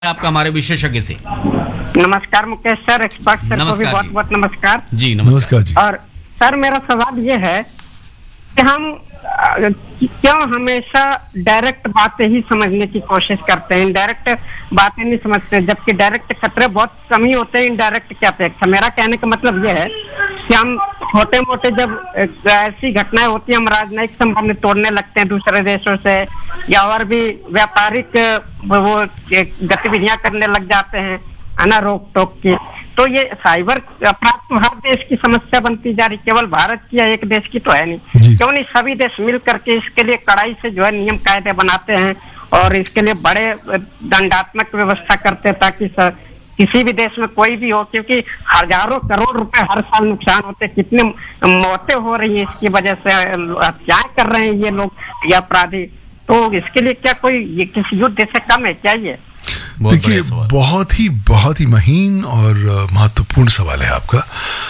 आपका हमारे विशेषज्ञ से। नमस्कार मुकेश सर, एक्सपर्ट सर को भी बहुत बहुत नमस्कार जी। नमस्कार जी। और सर मेरा सवाल ये है कि हम क्यों हमेशा डायरेक्ट बातें ही समझने की कोशिश करते हैं, इनडायरेक्ट बातें नहीं समझते, जबकि डायरेक्ट खतरे बहुत कम ही होते हैं इनडायरेक्ट की अपेक्षा। मेरा कहने का मतलब ये है कि हम छोटे मोटे जब ऐसी घटनाएं होती हैं, हम राजनयिक संबंध तोड़ने लगते हैं दूसरे देशों से, या और भी व्यापारिक वो गतिविधियां करने लग जाते हैं, है ना, रोक टोक की। तो ये साइबर अपराध तो हर देश की समस्या बनती जा रही, केवल भारत की या एक देश की तो है नहीं। क्यों नहीं सभी देश मिल करके इसके लिए कड़ाई से जो है नियम कायदे बनाते हैं और इसके लिए बड़े दंडात्मक व्यवस्था करते हैं, ताकि किसी भी देश में कोई भी हो, क्योंकि हजारों करोड़ रुपए हर साल नुकसान होते, कितने मौतें हो रही है इसकी वजह से, हत्याएं कर रहे हैं ये लोग, ये अपराधी। तो इसके लिए क्या कोई ये किसी युद्ध से कम है क्या ये? देखिए, बहुत ही महीन और महत्वपूर्ण सवाल है आपका।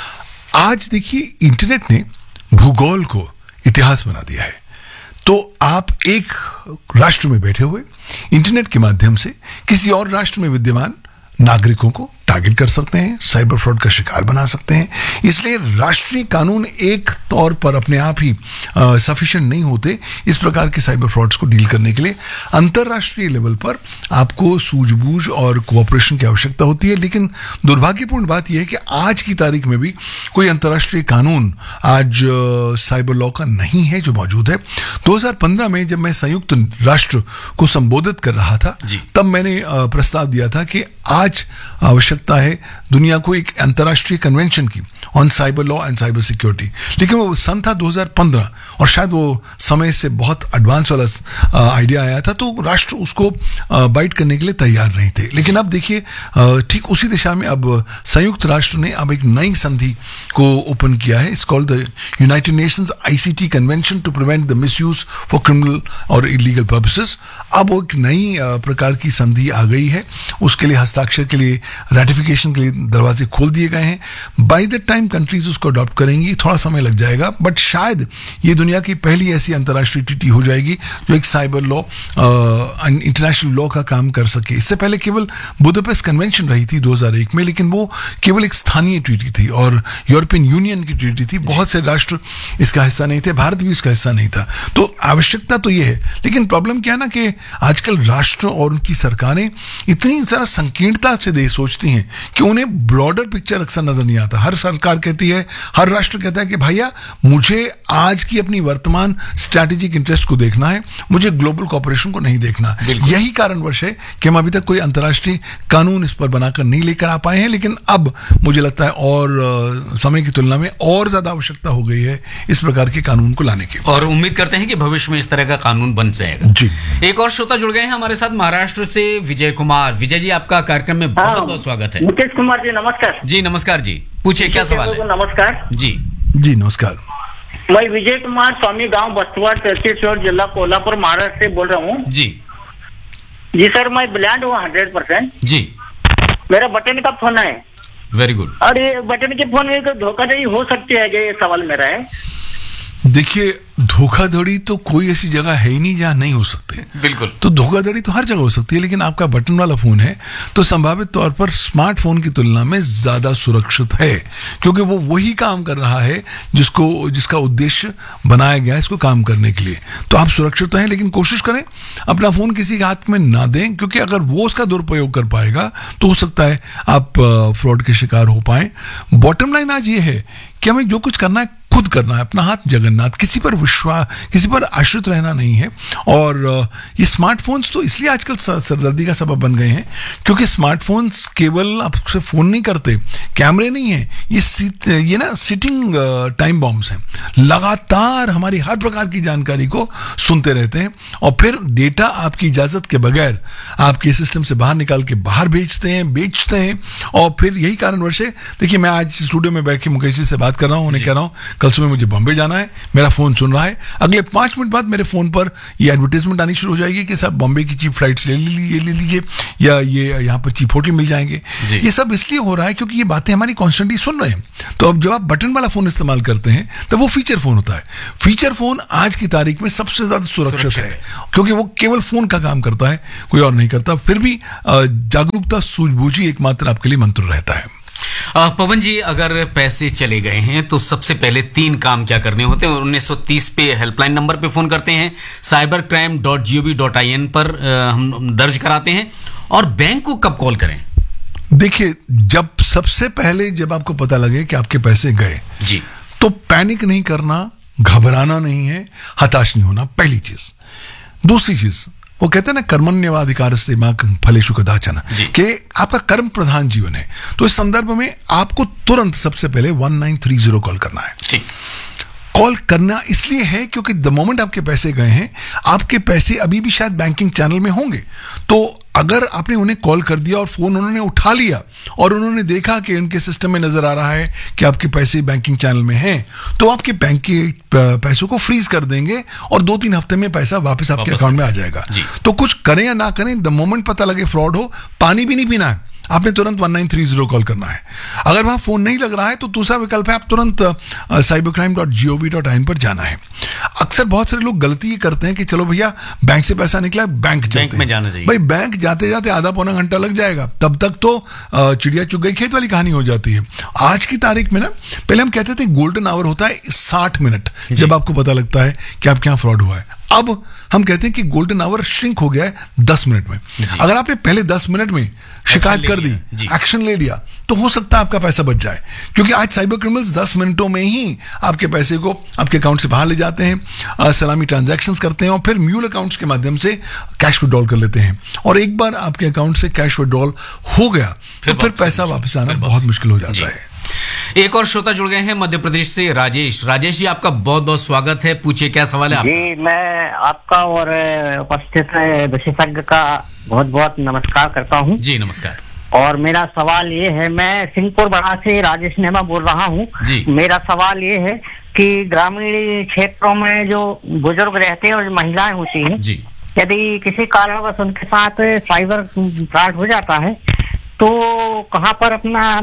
आज देखिए, इंटरनेट ने भूगोल को इतिहास बना दिया है। तो आप एक राष्ट्र में बैठे हुए इंटरनेट के माध्यम से किसी और राष्ट्र में विद्यमान नागरिकों को टारगेट कर सकते हैं, साइबर फ्रॉड का शिकार बना सकते हैं। इसलिए राष्ट्रीय कानून एक तौर पर अपने आप ही सफिशिएंट नहीं होते इस प्रकार के साइबर फ्रॉड्स को डील करने के लिए। अंतरराष्ट्रीय लेवल पर आपको सूझबूझ और कोऑपरेशन की आवश्यकता होती है। लेकिन दुर्भाग्यपूर्ण बात यह है कि आज की तारीख में भी कोई अंतरराष्ट्रीय कानून आज साइबर लॉ का नहीं है जो मौजूद है। 2015 में जब मैं संयुक्त राष्ट्र को संबोधित कर रहा था, तब मैंने प्रस्ताव दिया था कि आज आवश्यकता है दुनिया को एक अंतर्राष्ट्रीय कन्वेंशन की on cyber law and cyber security. लेकिन वो सन था 2015 और शायद वो समय से बहुत एडवांस वाला आइडिया आया था, तो राष्ट्र उसको बाइट करने के लिए तैयार नहीं थे। लेकिन अब देखिए, ठीक उसी दिशा में अब संयुक्त राष्ट्र ने अब एक नई संधि को ओपन किया है। It's called the United Nations ICT convention to prevent the misuse for criminal और इलीगल पर्पसेस। अब वो एक नई प्रकार की संधि आ गई है, उसके लिए हस्ताक्षर के लिए, रैटिफिकेशन के लिए दरवाजे खोल दिए गए हैं। बाय द टाइम कंट्रीज उसको अडॉप्ट करेंगी, थोड़ा समय लग जाएगा, बट शायद ये दुनिया की पहली ऐसी अंतर्राष्ट्रीय ट्रीटी हो जाएगी जो एक साइबर लॉ, इंटरनेशनल लॉ का काम कर सके। इससे पहले केवल बुदापेस्ट कन्वेंशन रही थी 2001 में, लेकिन वो केवल एक स्थानीय ट्रीटी थी और यूरोपियन यूनियन की ट्रीटी थी। बहुत से राष्ट्र इसका हिस्सा नहीं थे, भारत भी इसका हिस्सा नहीं था। तो आवश्यकता तो ये है, लेकिन प्रॉब्लम क्या है ना कि आजकल राष्ट्र और उनकी सरकारें इतनी ज़रा संकीर्णता से सोचती हैं कि उन्हें ब्रॉडर पिक्चर अक्सर नजर नहीं आता। हर सरकार कहती है, हर राष्ट्र कहता है कि भैया मुझे आज की अपनी वर्तमान स्ट्रैटेजिक इंटरेस्ट को देखना है, मुझे ग्लोबल कोऑपरेशन को नहीं देखना। यही कारणवश है कि हम अभी तक कोई अंतर्राष्ट्रीय कानून इस पर बनाकर नहीं लेकर आ पाए हैं। लेकिन अब मुझे लगता है और समय की तुलना में और ज्यादा आवश्यकता हो गई है इस प्रकार के कानून को लाने की, और उम्मीद करते हैं कि भविष्य में इस तरह का कानून बन जाएगा। जी। एक और श्रोता जुड़ गए हैं हमारे साथ महाराष्ट्र से, विजय कुमार। विजय जी, आपका कार्यक्रम में बहुत बहुत स्वागत है। मुकेश कुमार जी नमस्कार। जी नमस्कार जी, पूछिए क्या सवाल है। नमस्कार जी। जी नमस्कार। मैं विजय कुमार, स्वामी गांव बस्तवाड़, तहसील शहर, जिला कोल्हापुर, महाराष्ट्र से बोल रहा हूँ। जी जी सर, मैं ब्लाइंड हूँ 100%। जी। मेरा बटन का फोन है। Very good. और ये बटन के फोन में धोखाधड़ी हो सकती है, ये सवाल मेरा है। देखिए, धोखाधड़ी तो कोई ऐसी जगह है ही नहीं जहां नहीं हो सकते। बिल्कुल। तो धोखाधड़ी तो हर जगह हो सकती है, लेकिन आपका बटन वाला फोन है तो संभावित तौर पर स्मार्टफोन की तुलना में ज्यादा सुरक्षित है, क्योंकि वो वही काम कर रहा है जिसका उद्देश्य बनाया गया है इसको काम करने के लिए। तो आप सुरक्षित तो हैं, लेकिन कोशिश करें अपना फोन किसी के हाथ में ना दें, क्योंकि अगर वो उसका दुरुपयोग कर पाएगा तो हो सकता है आप फ्रॉड के शिकार हो पाए। बॉटम लाइन आज ये है कि हमें जो कुछ करना है खुद करना है, अपना हाथ जगन्नाथ, किसी पर आश्रित रहना नहीं है। और ये स्मार्टफोन्स तो इसलिए आजकल सरदर्दी का सबब बन गए हैं क्योंकि स्मार्टफोन्स केवल आपसे फोन नहीं करते, कैमरे नहीं है, ये ना सिटिंग टाइम बॉम्ब्स हैं, लगातार हमारी हर प्रकार की जानकारी को सुनते रहते हैं और फिर डेटा आपकी इजाजत के बगैर आपके सिस्टम से बाहर निकाल के बाहर बेचते हैं। और फिर यही कारणवश है, देखिए मैं आज स्टूडियो में बैठ के मुकेश जी से बात कर रहा हूँ, उन्हें कह रहा हूँ कल सुबह मुझे बॉम्बे जाना है, मेरा फोन सुन रहा है, अगले 5 मिनट बाद मेरे फोन पर ये एडवर्टाइजमेंट आनी शुरू हो जाएगी कि साहब बॉम्बे की चीप फ्लाइट्स ले लीजिए, या ये यहाँ पर चीप होटल मिल जाएंगे। ये सब इसलिए हो रहा है क्योंकि ये बातें हमारी कॉन्स्टेंटली सुन रहे हैं। तो अब जब आप बटन वाला फोन इस्तेमाल करते हैं तो वो फीचर फोन होता है। फीचर फोन आज की तारीख में सबसे ज्यादा सुरक्षित है क्योंकि वो केवल फोन का काम करता है, कोई और नहीं करता। फिर भी जागरूकता, सूझबूझ ही एकमात्र आपके लिए मंत्र रहता है। पवन जी, अगर पैसे चले गए हैं तो सबसे पहले 3 काम क्या करने होते हैं? 1930 पे हेल्पलाइन नंबर पे फोन करते हैं, cybercrime.gov.in पर हम दर्ज कराते हैं, और बैंक को कब कॉल करें? देखिए, जब सबसे पहले जब आपको पता लगे कि आपके पैसे गए जी, तो पैनिक नहीं करना, घबराना नहीं है, हताश नहीं होना, पहली चीज। दूसरी चीज, वो कहते हैं ना, कर्मण्यवाधिकार से मां फलेषु कदाचन, कि आपका कर्म प्रधान जीवन है। तो इस संदर्भ में आपको तुरंत सबसे पहले 1930 कॉल करना है। ठीक, कॉल करना इसलिए है क्योंकि द मोमेंट आपके पैसे गए हैं, आपके पैसे अभी भी शायद बैंकिंग चैनल में होंगे। तो अगर आपने उन्हें कॉल कर दिया और फोन उन्होंने उठा लिया और उन्होंने देखा कि उनके सिस्टम में नजर आ रहा है कि आपके पैसे बैंकिंग चैनल में हैं, तो आपके बैंक के पैसों को फ्रीज कर देंगे और 2-3 हफ्ते में पैसा वापस आपके अकाउंट में आ जाएगा। तो कुछ करें या ना करें, द मोमेंट पता लगे फ्रॉड हो, पानी भी नहीं पीना है, आपने तुरंत 1930 कॉल करना है। अगर वहां फोन नहीं लग रहा है तो दूसरा विकल्प है, आप तुरंत cybercrime.gov.in पर जाना है। अक्सर बहुत सारे लोग गलती ये करते हैं कि चलो भैया बैंक से पैसा निकला, बैंक में जाना चाहिए। भाई बैंक जाते जाते आधा पौना घंटा लग जाएगा, तब तक तो चिड़िया चुग गई खेत वाली कहानी हो जाती है। आज की तारीख में ना, पहले हम कहते थे गोल्डन आवर होता है 60 मिनट जब आपको पता लगता है कि आपके यहाँ फ्रॉड हुआ है। अब हम कहते हैं कि गोल्डन आवर श्रिंक हो गया है 10 मिनट में। अगर आपने पहले 10 मिनट में शिकायत कर दी, एक्शन ले लिया, तो हो सकता है आपका पैसा बच जाए, क्योंकि आज साइबर क्रिमिनल्स 10 मिनटों में ही आपके पैसे को आपके अकाउंट से बाहर ले जाते हैं, सलामी ट्रांजैक्शंस करते हैं और फिर म्यूल अकाउंट्स के माध्यम से कैश विड्रॉल कर लेते हैं। और एक बार आपके अकाउंट से कैश विड्रॉल हो गया तो फिर पैसा वापस आना बहुत मुश्किल हो जाता है। एक और श्रोता जुड़ गए हैं मध्य प्रदेश से, राजेश। राजेश जी, आपका बहुत बहुत स्वागत है, पूछिए क्या सवाल है आपका? जी, मैं आपका और उपस्थित विशेषज्ञ का बहुत बहुत नमस्कार करता हूं। जी नमस्कार। और मेरा सवाल ये है, मैं सिंहपुर बड़ा से राजेश नेमा बोल रहा हूं। मेरा सवाल ये है कि ग्रामीण क्षेत्रों में जो बुजुर्ग रहते हैं और महिलाएं होती हैं, यदि किसी कारणवश उनके साथ साइबर फ्रॉड हो जाता है तो कहां पर अपना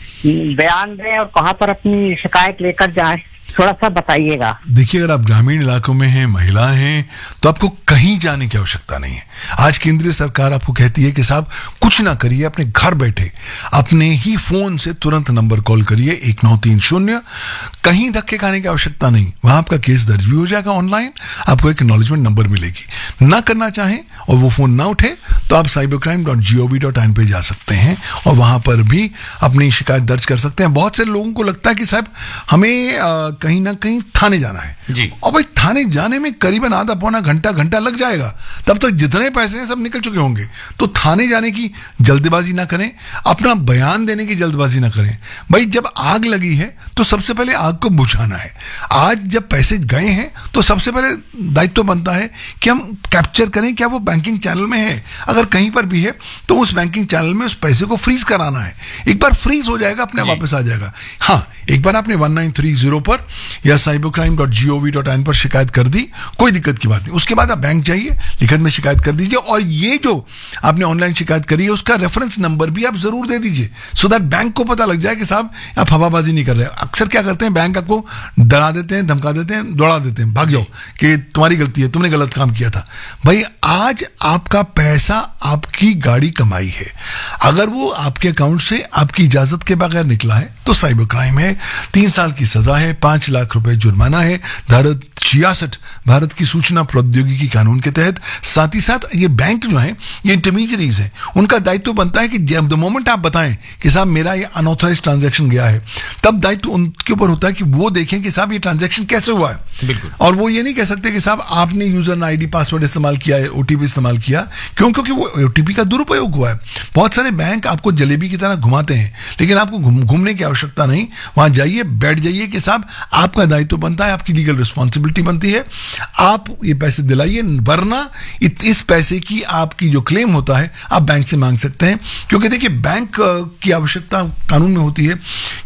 बयान दें और कहां पर अपनी शिकायत लेकर जाए, थोड़ा सा बताइएगा। देखिए, अगर आप ग्रामीण इलाकों में हैं, महिला हैं, तो आपको कहीं जाने की आवश्यकता नहीं है। आज केंद्रीय सरकार आपको कहती है कि साहब कुछ ना करिए, अपने घर बैठे अपने ही फोन से तुरंत नंबर कॉल करिए 1930। कहीं धक्के खाने की आवश्यकता नहीं, वहां आपका केस दर्ज भी हो जाएगा ऑनलाइन, आपको एक एक्नॉलेजमेंट नंबर मिलेगी। ना करना चाहें और वो फोन ना उठे तो आप cybercrime.gov.in पे जा सकते हैं और वहां पर भी अपनी शिकायत दर्ज कर सकते हैं। बहुत से लोगों को लगता है कि साहब हमें कहीं ना कहीं थाने जाना है जी, और भाई थाने जाने में करीबन आधा पौना घंटा लग जाएगा, तब तक जितने पैसे हैं सब निकल चुके होंगे। तो थाने जाने की जल्दबाजी ना करें, अपना बयान देने की जल्दबाजी ना करें। भाई जब आग लगी है तो सबसे पहले आग को बुझाना है। आज जब पैसे गए हैं तो सबसे पहले दायित्व बनता है कि हम कैप्चर करें क्या वो बैंकिंग चैनल में है। अगर कहीं पर भी है तो उस बैंकिंग चैनल में उस पैसे को फ्रीज कराना है। एक बार फ्रीज हो जाएगा, अपने वापस आ जाएगा। हाँ, एक बार आपने 1930 पर या cybercrime.gov.in पर शिकायत कर दी, कोई दिक्कत की बात नहीं। उसके बाद आप बैंक जाइए, लिखित में शिकायत कर दीजिए और ये जो आपने ऑनलाइन शिकायत करी है उसका रेफरेंस नंबर भी आप जरूर दे दीजिए, सो दैट बैंक को पता लग जाए कि साहब आप हवाबाजी नहीं कर रहे। अक्सर क्या करते हैं, बैंक आपको डरा देते हैं, धमका देते हैं, दौड़ा देते हैं, भाग जाओ कि तुम्हारी गलती है, तुमने गलत काम किया था। भाई आज आपका पैसा आपकी गाड़ी कमाई है, अगर वो आपके अकाउंट से आपकी इजाजत के बगैर निकला है तो साइबर क्राइम है, 3 साल की सजा है, 5 लाख रुपए जुर्माना है, धारा 66 भारत की सूचना प्रौद्योगिकी कानून के तहत। साथ ही साथ ये बैंक जो है ये इंटरमीडियरीज है, उनका दायित्व बनता है कि जब द मोमेंट आप बताएं कि साहब मेरा ये अनऑथराइज ट्रांजैक्शन गया है, तब दायित्व उनके ऊपर होता है कि वो देखें कि साहब ये ट्रांजैक्शन कैसे हुआ है। बिल्कुल। और वो ये नहीं कह सकते कि साहब आपने यूजर आईडी पासवर्ड इस्तेमाल किया है, ओटीपी इस्तेमाल किया, क्योंकि वो ओटीपी का दुरुपयोग हुआ है। बहुत सारे बैंक आपको जलेबी की तरह घुमाते हैं, लेकिन आपको घूमने की आवश्यकता नहीं, वहां जाइए, बैठ जाइए कि साहब आपका दायित्व बनता है, आपकी लीगल रिस्पॉन्सिबिलिटी बनती है, आप ये पैसे दिलाइए, वरना इस पैसे की आपकी जो क्लेम होता है आप बैंक से मांग सकते हैं। क्योंकि देखिए बैंक की आवश्यकता कानून में होती है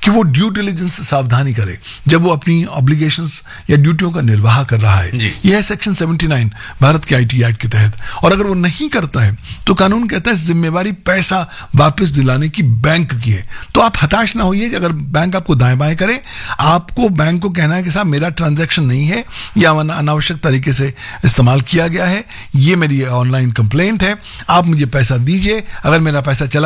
कि वो ड्यू डिलिजेंस सावधानी करे जब वो अपनी ऑब्लिगेशंस या ड्यूटियों का निर्वाह कर रहा है। यह है सेक्शन 79 भारत के IT एक्ट के तहत। और अगर वो नहीं करता है तो कानून कहता है जिम्मेवारी पैसा वापस दिलाने की बैंक की है। तो आप हताश ना होइए अगर बैंक आपको दाएं बाएं करे। आपको बैंक को कहना है कि साहब मेरा ट्रांजैक्शन नहीं है या अनावश्यक तरीके से इस्तेमाल किया गया है, ये मेरी ऑनलाइन कंप्लेंट है, आप मुझे पैसा दीजिए, अगर मेरा पैसा चला